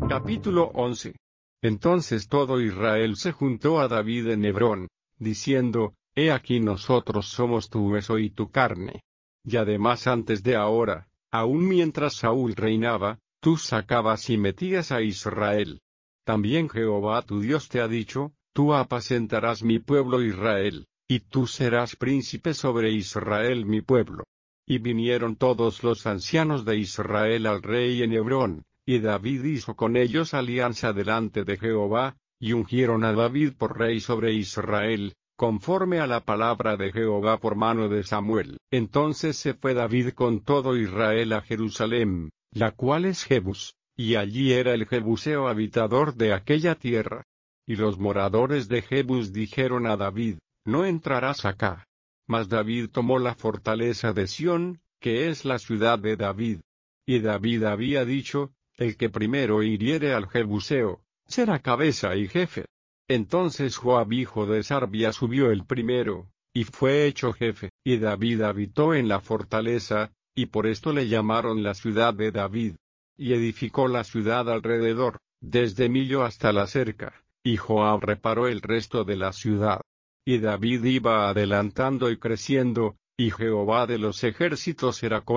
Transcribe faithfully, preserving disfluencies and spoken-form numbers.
Capítulo once. Entonces todo Israel se juntó a David en Hebrón, diciendo, He aquí nosotros somos tu hueso y tu carne. Y además antes de ahora, aun mientras Saúl reinaba, tú sacabas y metías a Israel. También Jehová tu Dios te ha dicho, tú apacentarás mi pueblo Israel, y tú serás príncipe sobre Israel mi pueblo. Y vinieron todos los ancianos de Israel al rey en Hebrón, y David hizo con ellos alianza delante de Jehová, y ungieron a David por rey sobre Israel, conforme a la palabra de Jehová por mano de Samuel. Entonces se fue David con todo Israel a Jerusalén, la cual es Jebus, y allí era el jebuseo habitador de aquella tierra. Y los moradores de Jebus dijeron a David, No entrarás acá. Mas David tomó la fortaleza de Sión, que es la ciudad de David. Y David había dicho, El que primero hiriere al jebuseo, será cabeza y jefe. Entonces Joab hijo de Sarvia subió el primero, y fue hecho jefe. Y David habitó en la fortaleza, y por esto le llamaron la ciudad de David. Y edificó la ciudad alrededor, desde Millo hasta la cerca, y Joab reparó el resto de la ciudad. Y David iba adelantando y creciendo, y Jehová de los ejércitos era con